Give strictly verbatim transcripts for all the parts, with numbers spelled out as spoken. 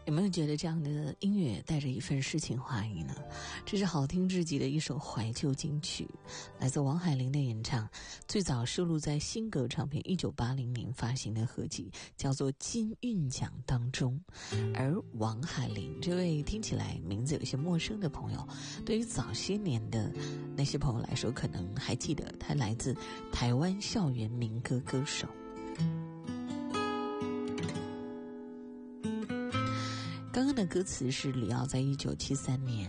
有没有觉得这样的音乐带着一份诗情画意呢？这是好听至极的一首怀旧金曲，来自王海玲的演唱，最早收录在新格唱片一九八零年发行的合辑，叫做《金韵奖》当中。而王海玲这位听起来名字有些陌生的朋友，对于早些年的那些朋友来说，可能还记得他来自台湾校园民歌歌手。刚刚的歌词是李敖在一九七三年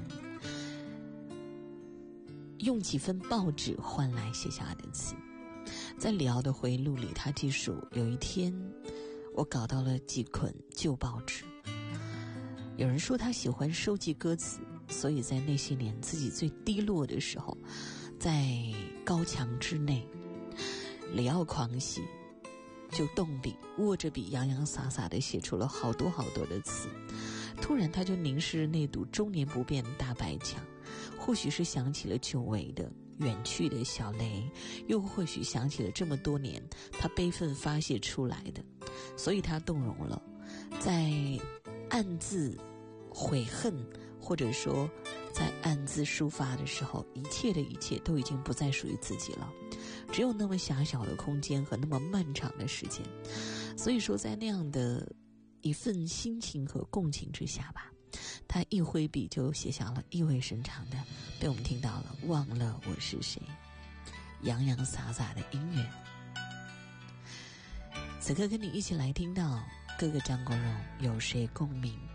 用几份报纸换来写下的词。在李敖的回忆录里，他记述有一天我搞到了几捆旧报纸。有人说他喜欢收集歌词，所以在那些年自己最低落的时候，在高墙之内，李敖狂喜，就动笔握着笔洋洋洒洒地写出了好多好多的词。突然他就凝视那堵终年不变的大白墙，或许是想起了久违的远去的小雷，又或许想起了这么多年他悲愤发泄出来的，所以他动容了，在暗自悔恨，或者说在暗自抒发的时候，一切的一切都已经不再属于自己了，只有那么狭小的空间和那么漫长的时间。所以说在那样的一份心情和共情之下吧，他一挥笔就写下了意味深长的，被我们听到了忘了我是谁，洋洋洒洒的音乐。此刻跟你一起来听到哥哥张国荣有谁共鸣。